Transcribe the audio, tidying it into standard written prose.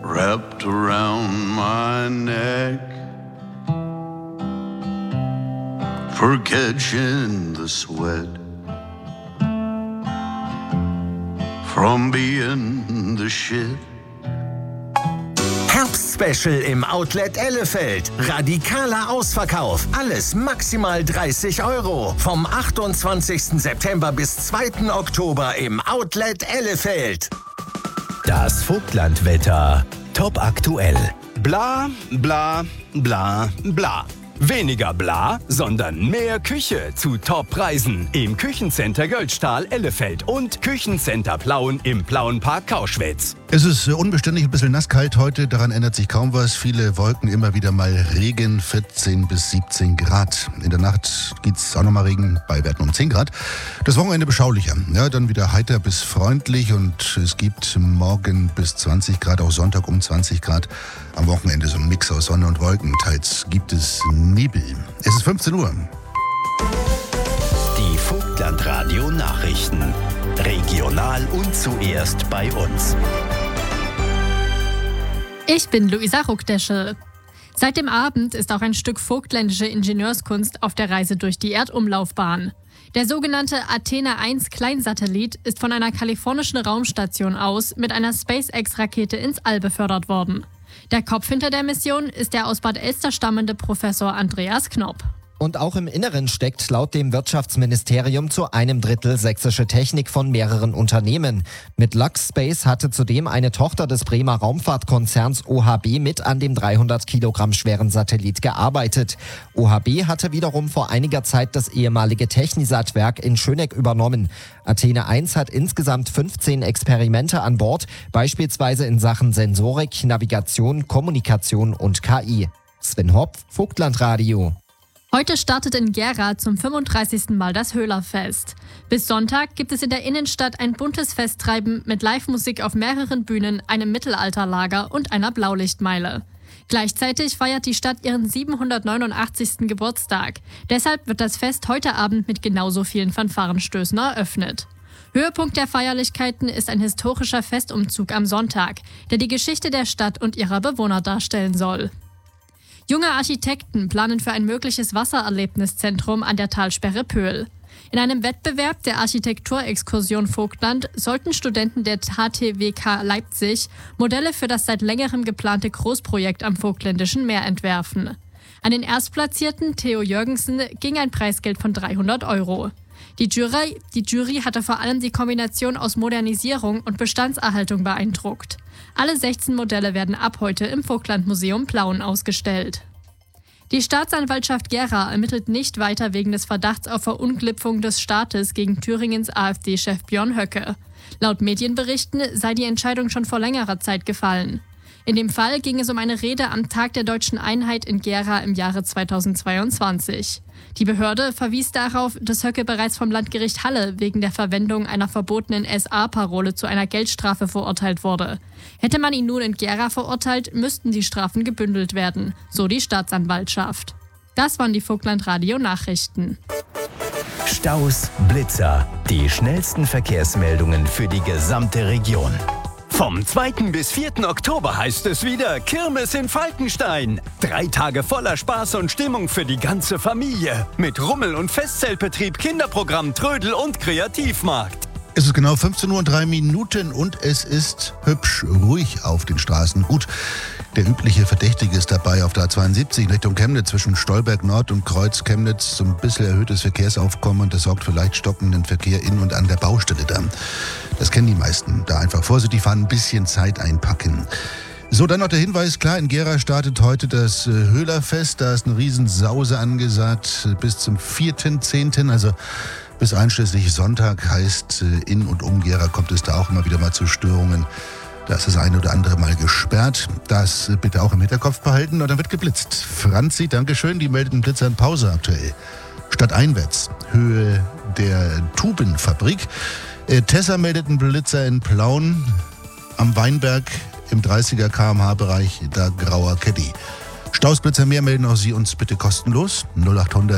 wrapped around my neck for catching the sweat from being the shit. Herbstspecial im Outlet Ellefeld. Radikaler Ausverkauf. Alles maximal 30 €. Vom 28. September bis 2. Oktober im Outlet Ellefeld. Das Vogtlandwetter. Top aktuell. Bla, bla, bla, bla. Weniger bla, sondern mehr Küche zu Top-Preisen im Küchencenter Göldstahl Ellefeld und Küchencenter Plauen im Plauenpark Kauschwitz. Es ist unbeständig, ein bisschen nasskalt heute, daran ändert sich kaum was. Viele Wolken, immer wieder mal Regen, 14 bis 17 Grad. In der Nacht gibt's auch nochmal Regen bei Werten um 10 Grad. Das Wochenende beschaulicher, ja, dann wieder heiter bis freundlich und es gibt morgen bis 20 Grad, auch Sonntag um 20 Grad. Am Wochenende so ein Mix aus Sonne und Wolken, teils gibt es Nebel. Es ist 15 Uhr. Die Vogtlandradio Nachrichten. Regional und zuerst bei uns. Ich bin Luisa Ruckdeschel. Seit dem Abend ist auch ein Stück vogtländische Ingenieurskunst auf der Reise durch die Erdumlaufbahn. Der sogenannte Athena 1 Kleinsatellit ist von einer kalifornischen Raumstation aus mit einer SpaceX-Rakete ins All befördert worden. Der Kopf hinter der Mission ist der aus Bad Elster stammende Professor Andreas Knopp. Und auch im Inneren steckt laut dem Wirtschaftsministerium zu 1/3 sächsische Technik von mehreren Unternehmen. Mit LuxSpace hatte zudem eine Tochter des Bremer Raumfahrtkonzerns OHB mit an dem 300 Kilogramm schweren Satellit gearbeitet. OHB hatte wiederum vor einiger Zeit das ehemalige Technisat-Werk in Schöneck übernommen. Athena 1 hat insgesamt 15 Experimente an Bord, beispielsweise in Sachen Sensorik, Navigation, Kommunikation und KI. Sven Hopf, Vogtlandradio. Heute startet in Gera zum 35. Mal das Höhlerfest. Bis Sonntag gibt es in der Innenstadt ein buntes Festtreiben mit Live-Musik auf mehreren Bühnen, einem Mittelalterlager und einer Blaulichtmeile. Gleichzeitig feiert die Stadt ihren 789. Geburtstag. Deshalb wird das Fest heute Abend mit genauso vielen Fanfarenstößen eröffnet. Höhepunkt der Feierlichkeiten ist ein historischer Festumzug am Sonntag, der die Geschichte der Stadt und ihrer Bewohner darstellen soll. Junge Architekten planen für ein mögliches Wassererlebniszentrum an der Talsperre Pöhl. In einem Wettbewerb der Architekturexkursion Vogtland sollten Studenten der HTWK Leipzig Modelle für das seit längerem geplante Großprojekt am Vogtländischen Meer entwerfen. An den Erstplatzierten Theo Jürgensen ging ein Preisgeld von 300 €. Die Jury hatte vor allem die Kombination aus Modernisierung und Bestandserhaltung beeindruckt. Alle 16 Modelle werden ab heute im Vogtlandmuseum Plauen ausgestellt. Die Staatsanwaltschaft Gera ermittelt nicht weiter wegen des Verdachts auf Verunglimpfung des Staates gegen Thüringens AfD-Chef Björn Höcke. Laut Medienberichten sei die Entscheidung schon vor längerer Zeit gefallen. In dem Fall ging es um eine Rede am Tag der Deutschen Einheit in Gera im Jahre 2022. Die Behörde verwies darauf, dass Höcke bereits vom Landgericht Halle wegen der Verwendung einer verbotenen SA-Parole zu einer Geldstrafe verurteilt wurde. Hätte man ihn nun in Gera verurteilt, müssten die Strafen gebündelt werden, so die Staatsanwaltschaft. Das waren die Vogtlandradio-Nachrichten. Staus, Blitzer. Die schnellsten Verkehrsmeldungen für die gesamte Region. Vom 2. bis 4. Oktober heißt es wieder Kirmes in Falkenstein. 3 Tage voller Spaß und Stimmung für die ganze Familie. Mit Rummel- und Festzeltbetrieb, Kinderprogramm, Trödel und Kreativmarkt. Es ist genau 15:03 Uhr und es ist hübsch ruhig auf den Straßen. Gut, der übliche Verdächtige ist dabei auf der A72 in Richtung Chemnitz zwischen Stolberg Nord und Kreuz Chemnitz. So ein bisschen erhöhtes Verkehrsaufkommen und das sorgt für leicht stockenden Verkehr in und an der Baustelle da. Das kennen die meisten. Da einfach vorsichtig fahren, ein bisschen Zeit einpacken. So, dann noch der Hinweis, klar, in Gera startet heute das Höhlerfest. Da ist eine Riesensause angesagt bis zum 4.10., also bis einschließlich Sonntag, heißt in und um Gera kommt es da auch immer wieder mal zu Störungen. Da ist das eine oder andere Mal gesperrt. Das bitte auch im Hinterkopf behalten und dann wird geblitzt. Franzi, Dankeschön, die meldet einen Blitzer in Pause aktuell. Stadteinwärts, Höhe der Tubenfabrik. Tessa meldet einen Blitzer in Plauen am Weinberg im 30er km/h-Bereich, da grauer Caddy. Stausblitzer mehr melden auch Sie uns bitte kostenlos. 0800